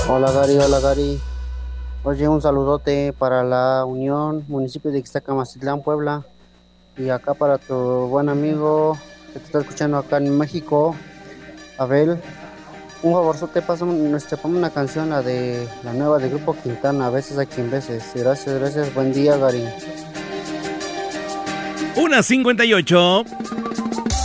Hola Gary. Oye, un saludote para la Unión, municipio de Ixtacamacitlán, Puebla. Y acá para tu buen amigo que te está escuchando acá en México, Abel. Un favorzote, ponme una canción, la de la nueva de Grupo Quintana, a veces a quien veces. Gracias, gracias. Buen día, Gary. 1:58.